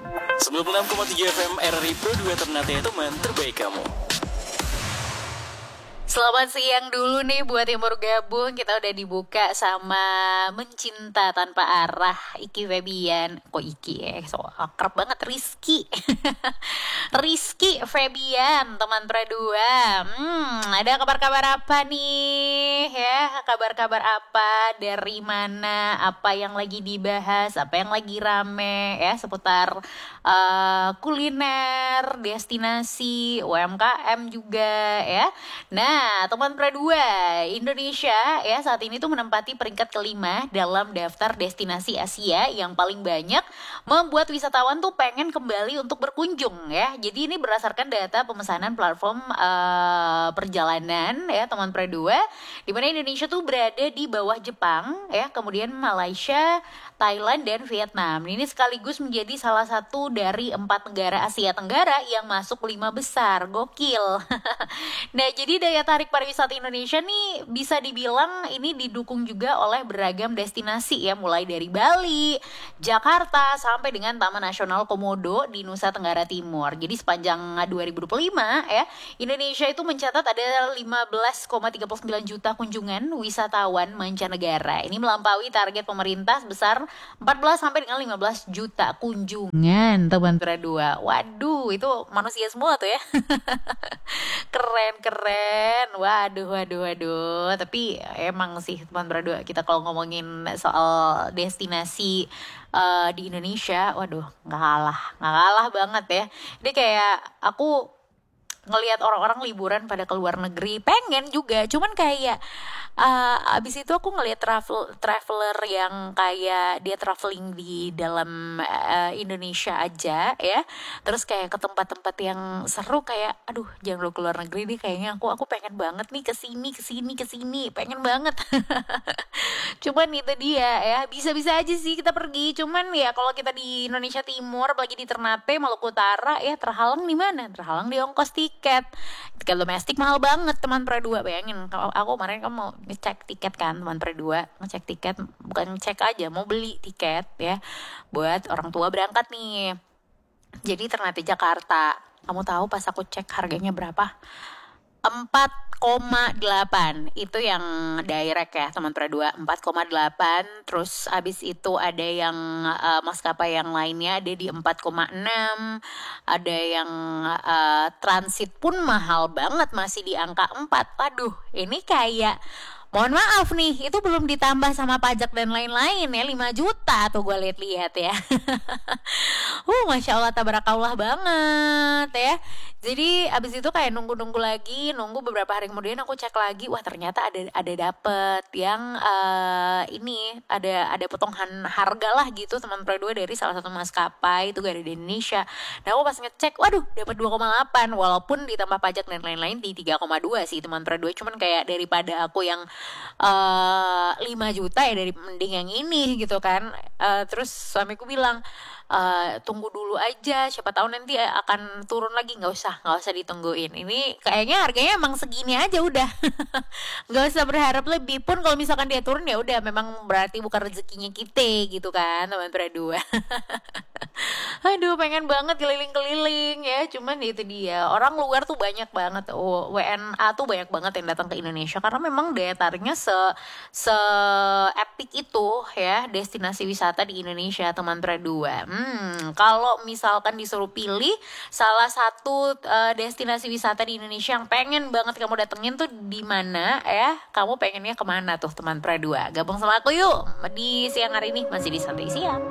96,3 FM RRI Pro 2 Ternate, teman terbaik kamu. Selamat siang dulu nih buat yang baru gabung. Kita udah dibuka sama Mencinta Tanpa Arah, Iki Febian. Kok Iki ya? So akrab banget, Rizky. Rizky Febian, teman Pradua. Ada kabar-kabar apa nih? Ya, kabar-kabar apa? Dari mana? Apa yang lagi dibahas? Apa yang lagi rame? Ya, seputar kuliner, destinasi, UMKM juga ya. Nah, teman Pradua, Indonesia ya saat ini tuh menempati peringkat kelima dalam daftar destinasi Asia yang paling banyak membuat wisatawan tuh pengen kembali untuk berkunjung ya. Jadi ini berdasarkan data pemesanan platform perjalanan ya teman Pradua, di mana Indonesia tuh berada di bawah Jepang ya, kemudian Malaysia, Thailand dan Vietnam. Ini sekaligus menjadi salah satu dari 4 negara Asia Tenggara yang masuk 5 besar. Gokil. Nah, jadi daya tarik pariwisata Indonesia nih bisa dibilang ini didukung juga oleh beragam destinasi ya, mulai dari Bali, Jakarta sampai dengan Taman Nasional Komodo di Nusa Tenggara Timur. Jadi sepanjang 2025 ya, Indonesia itu mencatat ada 15,39 juta kunjungan wisatawan mancanegara. Ini melampaui target pemerintah sebesar 14 sampai dengan 15 juta kunjungan teman Pradua. Waduh, itu manusia semua tuh ya. Keren. Waduh. Tapi emang sih teman Pradua, kita kalau ngomongin soal destinasi di Indonesia, waduh, nggak kalah banget ya. Ini kayak aku ngelihat orang-orang liburan pada ke luar negeri, pengen juga, cuman kayak abis itu aku ngelihat traveler yang kayak dia traveling di dalam Indonesia aja ya, terus kayak ke tempat-tempat yang seru, kayak aduh jangan lu keluar negeri nih, kayaknya aku pengen banget nih kesini, pengen banget. Cuman itu dia ya, bisa-bisa aja sih kita pergi, cuman ya kalau kita di Indonesia Timur, apalagi di Ternate, Maluku Utara ya, terhalang di mana? Terhalang di ongkos tiket domestik mahal banget teman Pradua. Bayangin, aku kemarin mau ngecek tiket kan teman Pradua, ngecek tiket, bukan ngecek aja, mau beli tiket ya buat orang tua berangkat nih. Jadi Ternate Jakarta, kamu tahu pas aku cek harganya berapa? 4,8 itu yang direct ya teman Pradua, 4,8. Terus abis itu ada yang maskapai yang lainnya ada di 4,6, ada yang transit pun mahal banget, masih di angka 4. Waduh, ini kayak mohon maaf nih, itu belum ditambah sama pajak dan lain-lain ya, 5 juta tuh gue lihat ya. Masya Allah, tabarakallah banget ya. Jadi abis itu kayak nunggu lagi, beberapa hari kemudian aku cek lagi, wah ternyata ada dapet yang ini ada potongan harga lah gitu teman Pradua dari salah satu maskapai itu gak ada di Indonesia. Nah aku pas ngecek, waduh dapat 2,8 walaupun ditambah pajak dan lain-lain di 3,2 sih teman Pradua. Cuman kayak daripada aku yang 5 juta ya, dari mending yang ini gitu kan. Terus suamiku bilang, tunggu dulu aja, siapa tahu nanti akan turun lagi. Nggak usah ditungguin, ini kayaknya harganya emang segini aja udah. Nggak usah berharap lebih, pun kalau misalkan dia turun ya udah, memang berarti bukan rezekinya kita gitu kan teman Pradua. Aduh pengen banget keliling-keliling ya, cuman itu dia, orang luar tuh banyak banget, WNA tuh banyak banget yang datang ke Indonesia karena memang daya tariknya se epic itu ya destinasi wisata di Indonesia teman Pradua. Kalau misalkan disuruh pilih salah satu destinasi wisata di Indonesia yang pengen banget kamu datengin tuh di mana ya? Kamu pengennya kemana tuh teman Pradua? Gabung sama aku yuk di siang hari ini, masih di Santai Siang.